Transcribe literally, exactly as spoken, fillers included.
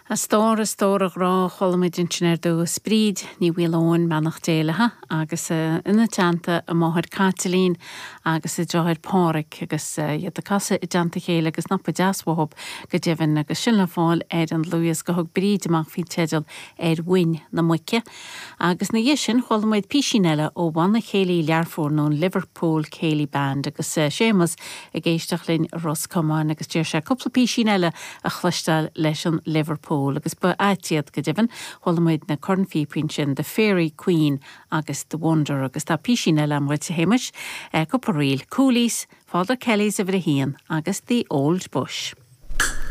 A stór a stór a rá cholamid in sinir dú spríd ní bhfuilóin menach déalathe agus uh, ina teanta a máthir Catalín agus i dráthir páric agus uh, iad a casa i deanta chéile agus nappa deasmhthb go deimhin agus sin le fáil éad an luas go thug bríd amach fi teidir éad win na muice. Agus na dhisin cholamid písinile ó bhana chéalaí learfór nó Liverpool céalaí band agus uh, sémas a géisteach linn Roscommon agus deir sé coppla písinile a chluisteil leis an Liverpool. Agus ba áitiad go deimhin cholamid na cornfíprin sin the Fairy Queen agus the Wonder agus tá písinile am bhaid sa héimis uh, coppa riil Coolies, Father Kelly's a bhir a hían agus the Old Bush.